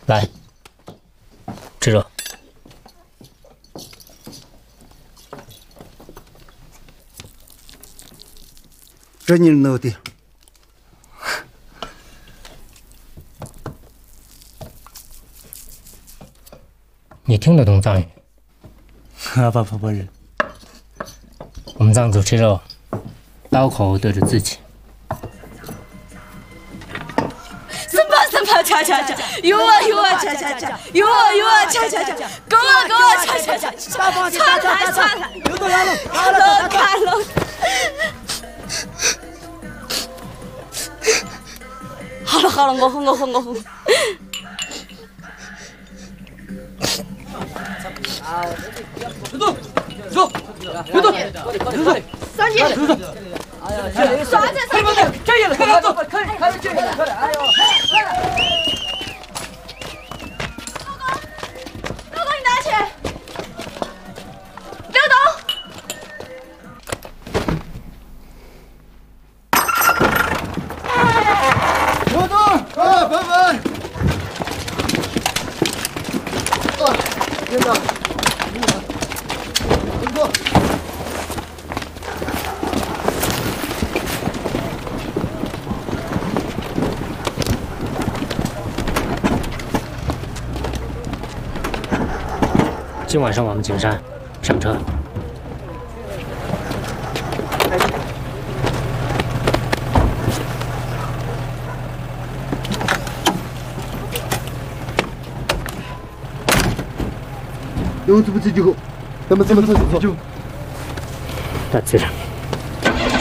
来，吃肉。 这你弄的。 你听得懂藏语？ 不认。 我们藏族吃肉，刀口对着自己。 恰，有啊，恰，有啊，恰，够啊，恰，传来， 有多少了？ 看了，好了，我哄。走，上去，刷子，可以了，走，可以，哎呦，刘东，你拿去，刘东，分。领导。 今晚上我们景山，上车。 用这么自己走，咱们走。 大自然。